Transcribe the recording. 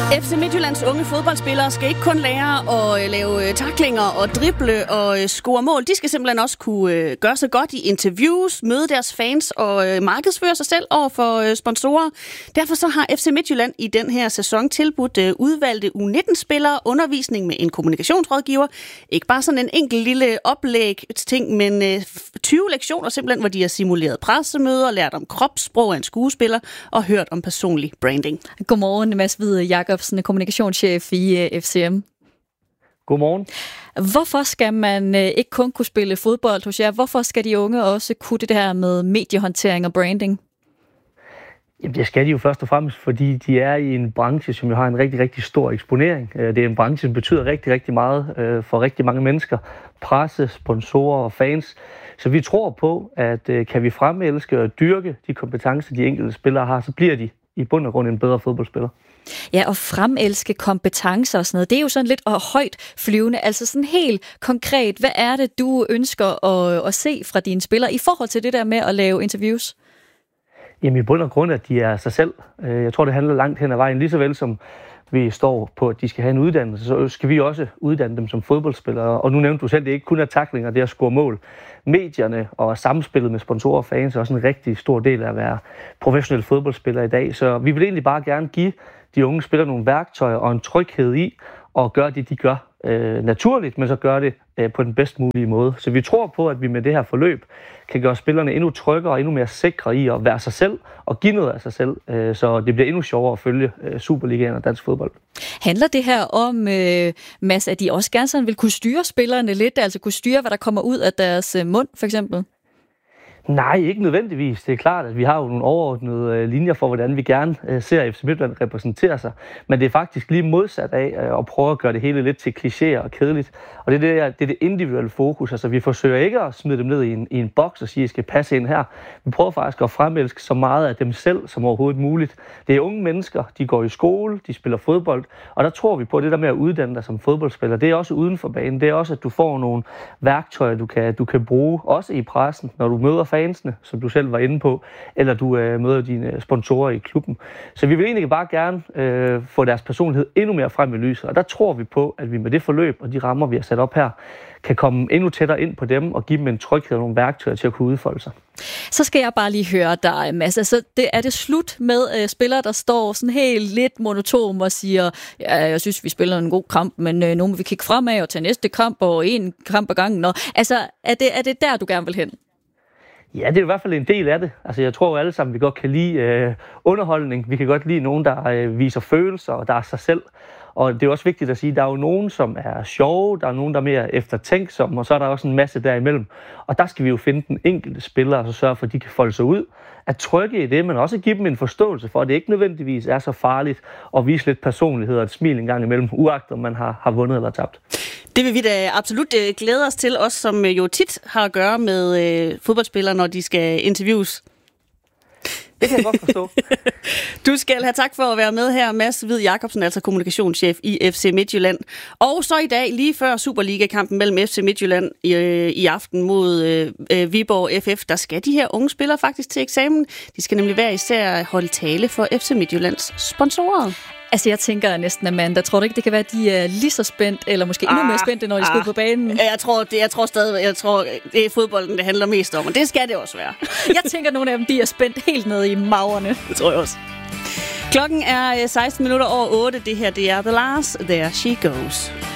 FC Midtjyllands unge fodboldspillere skal ikke kun lære at lave tacklinger og drible og score mål. De skal simpelthen også kunne gøre sig godt i interviews, møde deres fans og markedsføre sig selv over for sponsorer. Derfor så har FC Midtjylland i den her sæson tilbudt udvalgte U19-spillere undervisning med en kommunikationsrådgiver. Ikke bare sådan en enkelt lille oplæg-ting, men 20 lektioner simpelthen, hvor de har simuleret pressemøder, lært om kropssprog af en skuespiller og hørt om personlig branding. Godmorgen, Mads Hvide Jacobsen, kommunikationschef i FCM. Godmorgen. Hvorfor skal man ikke kun kunne spille fodbold hos jer? Hvorfor skal de unge også kunne det her med mediehåndtering og branding? Jamen, det skal de jo først og fremmest, fordi de er i en branche, som jo har en rigtig, rigtig stor eksponering. Det er en branche, som betyder rigtig, rigtig meget for rigtig mange mennesker. Presse, sponsorer og fans. Så vi tror på, at kan vi fremelske og dyrke de kompetencer, de enkelte spillere har, så bliver de i bund og grund en bedre fodboldspiller. Ja, og fremelske kompetencer og sådan noget, det er jo sådan lidt højt flyvende. Altså sådan helt konkret, hvad er det, du ønsker at se fra dine spillere i forhold til det der med at lave interviews? Jamen i bund og grund, at de er sig selv. Jeg tror, det handler langt hen ad vejen. Lige så vel som vi står på, at de skal have en uddannelse, så skal vi også uddanne dem som fodboldspillere. Og nu nævnte du selv, det er ikke kun af tacklinger, det er at score mål. Medierne og samspillet med sponsorer og fans er også en rigtig stor del af at være professionel fodboldspiller i dag. Så vi vil egentlig bare gerne give de unge spillere nogle værktøjer og en tryghed i at gøre det, de gør naturligt, men så gøre det på den bedst mulige måde. Så vi tror på, at vi med det her forløb kan gøre spillerne endnu tryggere og endnu mere sikre i at være sig selv og give noget af sig selv, så det bliver endnu sjovere at følge Superligaen og dansk fodbold. Handler det her om, Mads, at de også gerne sådan vil kunne styre spillerne lidt, altså kunne styre, hvad der kommer ud af deres mund, for eksempel? Nej, ikke nødvendigvis. Det er klart, at vi har jo nogle overordnede linjer for, hvordan vi gerne ser FC Midtjylland repræsentere sig. Men det er faktisk lige modsat af at prøve at gøre det hele lidt til klichéer og kedeligt. Og det er det individuelle fokus. Altså, vi forsøger ikke at smide dem ned i en boks og sige, at I skal passe ind her. Vi prøver faktisk at fremelske så meget af dem selv som overhovedet muligt. Det er unge mennesker, de går i skole, de spiller fodbold. Og der tror vi på, at det der med at uddanne dig som fodboldspiller, det er også uden for banen. Det er også, at du får nogle værktøjer, du kan bruge, også i pressen, når du møder fansene, som du selv var inde på, eller du møder dine sponsorer i klubben. Så vi vil egentlig bare gerne få deres personlighed endnu mere frem i lyset, og der tror vi på, at vi med det forløb og de rammer, vi har sat op her, kan komme endnu tættere ind på dem og give dem en tryghed og nogle værktøjer til at kunne udfolde sig. Så skal jeg bare lige høre dig, Mads. Altså, er det slut med spillere, der står sådan helt lidt monotom og siger, ja, jeg synes, vi spiller en god kamp, men nu må vi kigge fremad og tage næste kamp og en kamp ad gangen. Altså, er det der, du gerne vil hen? Ja, det er i hvert fald en del af det. Altså, jeg tror jo alle sammen, vi godt kan lide underholdning. Vi kan godt lide nogen, der viser følelser, og der er sig selv. Og det er også vigtigt at sige, at der er jo nogen, som er sjove, der er nogen, der er mere eftertænksomme, og så er der også en masse derimellem. Og der skal vi jo finde den enkelte spiller, og så sørge for, at de kan folde sig ud, at trygge i det, men også give dem en forståelse for, at det ikke nødvendigvis er så farligt at vise lidt personlighed og et smil en gang imellem, uagtet om man har vundet eller tabt. Det vil vi da absolut glæde os til, os som jo tit har at gøre med fodboldspillere, når de skal interviews. Det kan jeg godt forstå. Du skal have tak for at være med her, Mads Hvide Jacobsen, altså kommunikationschef i FC Midtjylland. Og så i dag, lige før Superliga-kampen mellem FC Midtjylland i aften mod Viborg FF, der skal de her unge spillere faktisk til eksamen. De skal nemlig hver især holde tale for FC Midtjyllands sponsorer. Altså, jeg tænker næsten, Amanda, tror du ikke, det kan være, at de er lige så spændt, eller måske endnu mere spændte, når de skal ud på banen? Jeg tror det er fodbolden, det handler mest om, og det skal det også være. Jeg tænker, nogle af dem, de er spændt helt ned i magerne. Det tror jeg også. Klokken er 16 minutter over 8. Det her, det er The Last, There She Goes.